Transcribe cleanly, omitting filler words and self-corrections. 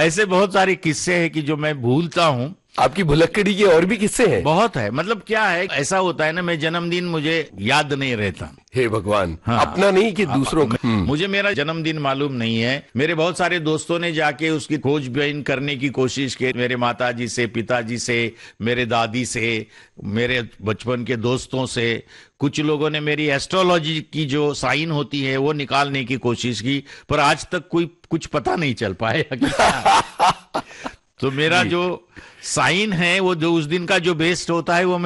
ऐसे बहुत सारे किस्से हैं कि जो मैं भूलता हूँ। आपकी भुलक्कड़ी के और भी किस्से हैं? बहुत है। मतलब क्या है, ऐसा होता है ना, मैं जन्मदिन मुझे याद नहीं रहता। हे भगवान। हाँ, अपना नहीं कि दूसरों का। मुझे मेरा जन्मदिन मालूम नहीं है। मेरे बहुत सारे दोस्तों ने जाके उसकी खोजबीन करने की कोशिश की, मेरे माताजी से, पिताजी से, मेरे दादी से, मेरे बचपन के दोस्तों से। कुछ लोगों ने मेरी एस्ट्रोलॉजी की जो साइन होती है वो निकालने की कोशिश की, पर आज तक कोई कुछ पता नहीं चल पाया कि क्या। तो मेरा जो साइन है, वो जो उस दिन का जो बेस्ट होता है वो